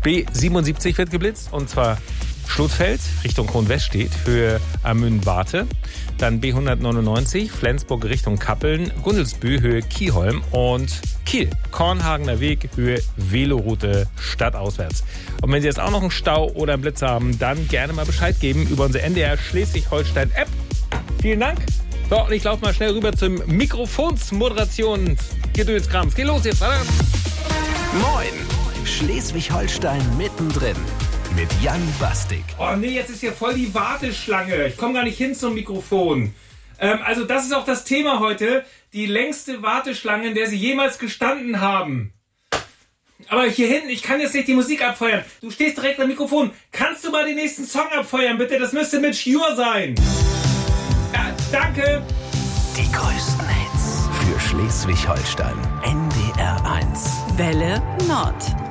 B77 wird geblitzt und zwar Schlotfeld Richtung Kronweststedt, Höhe Amün-Warte. Dann B199 Flensburg Richtung Kappeln, Gundelsbü, Höhe Kieholm und Kiel, Kornhagener Weg, Höhe Veloroute stadtauswärts. Und wenn Sie jetzt auch noch einen Stau oder einen Blitz haben, dann gerne mal Bescheid geben über unsere NDR Schleswig-Holstein-App. Vielen Dank. So, und ich laufe mal schnell rüber zum Mikrofonsmoderation. Gedönskrams. Geht los jetzt, oder? Moin, Schleswig-Holstein mittendrin mit Jan Bastik. Oh nee, jetzt ist hier voll die Warteschlange. Ich komme gar nicht hin zum Mikrofon. Also das ist auch das Thema heute. Die längste Warteschlange, in der Sie jemals gestanden haben. Aber hier hinten, ich kann jetzt nicht die Musik abfeuern. Du stehst direkt am Mikrofon. Kannst du mal den nächsten Song abfeuern, bitte? Das müsste mit Schjur sein. Ja, danke. Die größten Hits für Schleswig-Holstein. NDR 1. Welle Nord.